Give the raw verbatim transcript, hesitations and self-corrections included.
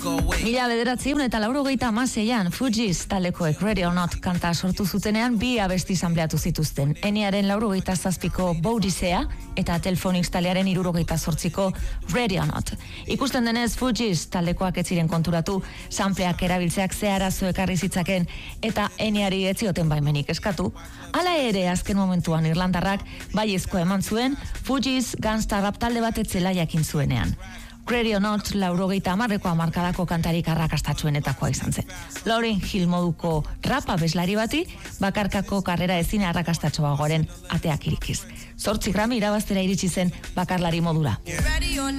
Mila bederatziehun eta laurogeita hamaseian Fugees taldekoek Ready or Not kanta sortu zutenean bi abesti sanpleatu zituzten. Eniaren laurogeita zazpiko Boudicea eta Telphonics taldearen hirurogeita zortziko Ready or Not. Ikusten denez Fugees taldekoak ez ziren konturatu sampleak erabiltzeak ze arazo ekarri zitzaken eta Eniari ez zioten baimenik eskatu. Hala ere azken momentuan Irlandarrak baiezkoa eman zuen Fugees gangsta rap talde bat ez zela jakin zuenean. Ready or Not laurogeita hamarreko hamarkadako kantarik arrakastatsuenetakoa izan zen. Lauryn Hill moduko rapa beslari bati bakarkako karrera ezin arrakastatsuagoaren ateak irikiz. Zortzi Grammy irabaztera iritsi zen bakarlari modura.